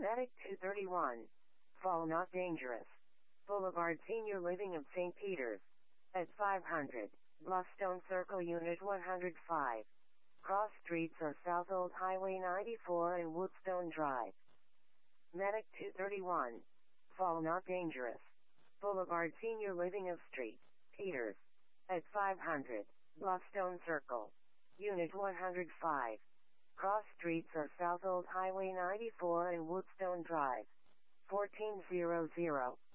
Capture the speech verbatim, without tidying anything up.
Medic two thirty-one. Fall not dangerous. Boulevard Senior Living of Saint Peter's. At five hundred. Bluffstone Circle Unit one hundred five. Cross streets are South Old Highway ninety-four and Woodstone Drive. Medic two thirty-one. Fall not dangerous. Boulevard Senior Living of Street, Peters. At five hundred. Bluffstone Circle. Unit one hundred five. Cross streets are South Old Highway ninety-four and Woodstone Drive. fourteen hundred.